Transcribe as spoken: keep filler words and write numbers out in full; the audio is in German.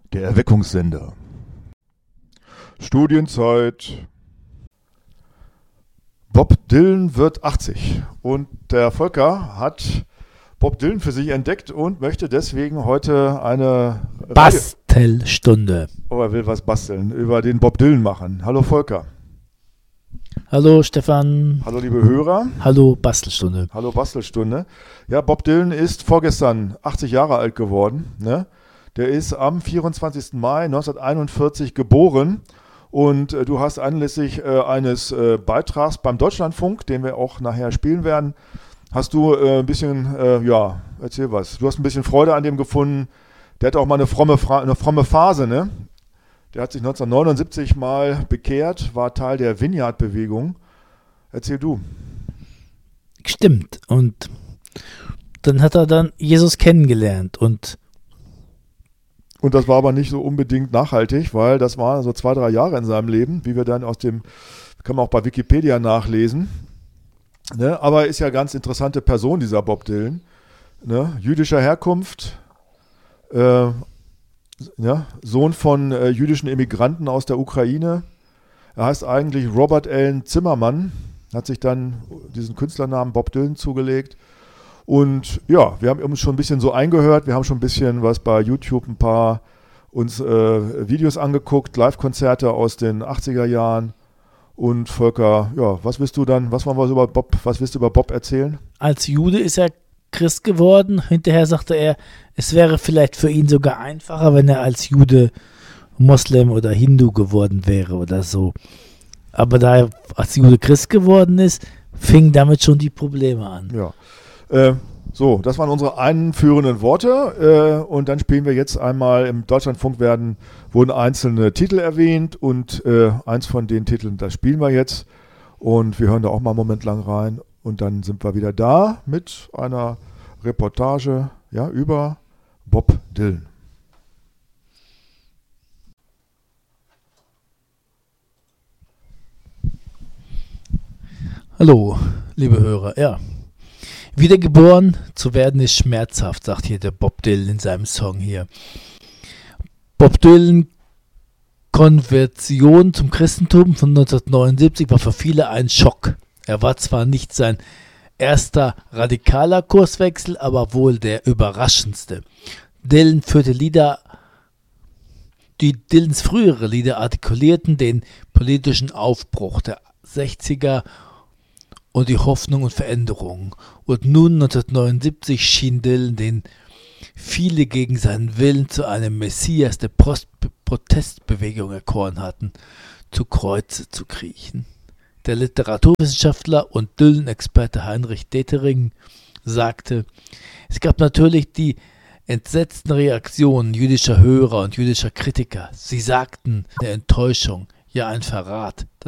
Der Erweckungssender. Studienzeit. Bob Dylan wird achtzig und der Volker hat Bob Dylan für sich entdeckt und möchte deswegen heute eine Bastelstunde. Oh, er will was basteln, über den Bob Dylan machen. Hallo Volker. Hallo Stefan. Hallo liebe Hörer. Hallo Bastelstunde. Hallo Bastelstunde. Ja, Bob Dylan ist vorgestern achtzig Jahre alt geworden. Ne? Der ist am vierundzwanzigsten Mai neunzehnhunderteinundvierzig geboren. Und äh, du hast anlässlich äh, eines äh, Beitrags beim Deutschlandfunk, den wir auch nachher spielen werden, hast du äh, ein bisschen, äh, ja, erzähl was. Du hast ein bisschen Freude an dem gefunden. Der hatte auch mal eine fromme, Fra- eine fromme Phase, ne? Der hat sich neunzehnhundertneunundsiebzig mal bekehrt, war Teil der Vineyard-Bewegung. Erzähl du. Stimmt. Und dann hat er dann Jesus kennengelernt und Und das war aber nicht so unbedingt nachhaltig, weil das waren so zwei, drei Jahre in seinem Leben, wie wir dann aus dem, kann man auch bei Wikipedia nachlesen. Ne? Aber ist ja ganz interessante Person, dieser Bob Dylan. Ne? Jüdischer Herkunft, äh, ja, Sohn von äh, jüdischen Immigranten aus der Ukraine. Er heißt eigentlich Robert Allen Zimmermann, hat sich dann diesen Künstlernamen Bob Dylan zugelegt. Und ja, wir haben uns schon ein bisschen so eingehört, wir haben schon ein bisschen was bei YouTube, ein paar uns äh, Videos angeguckt, Live-Konzerte aus den achtziger Jahren. Und Volker, ja, was willst du dann, was wollen wir über Bob, was willst du über Bob erzählen? als Jude ist er Christ geworden. Hinterher sagte er, es wäre vielleicht für ihn sogar einfacher, wenn er als Jude Moslem oder Hindu geworden wäre oder so. Aber da er als Jude Christ geworden ist, fingen damit schon die Probleme an. Ja. Äh, so, das waren unsere einführenden Worte äh, und dann spielen wir jetzt einmal, im Deutschlandfunk werden, wurden einzelne Titel erwähnt und äh, eins von den Titeln, das spielen wir jetzt und wir hören da auch mal einen Moment lang rein und dann sind wir wieder da mit einer Reportage ja, über Bob Dylan. Hallo, liebe Hörer, ja. Wiedergeboren zu werden ist schmerzhaft, sagt hier der Bob Dylan in seinem Song hier. Bob Dylan Konversion zum Christentum von neunzehnhundertneunundsiebzig war für viele ein Schock. Er war zwar nicht sein erster radikaler Kurswechsel, aber wohl der überraschendste. Dylan führte Lieder, die Dylans frühere Lieder artikulierten den politischen Aufbruch der sechziger und die Hoffnung und Veränderung. Und nun neunzehnhundertneunundsiebzig schien Dylan, den viele gegen seinen Willen zu einem Messias der Post- Protestbewegung erkoren hatten, zu Kreuze zu kriechen. Der Literaturwissenschaftler und Dylan-Experte Heinrich Detering sagte, es gab natürlich die entsetzten Reaktionen jüdischer Hörer und jüdischer Kritiker. Sie sagten, eine Enttäuschung, ja ein Verrat,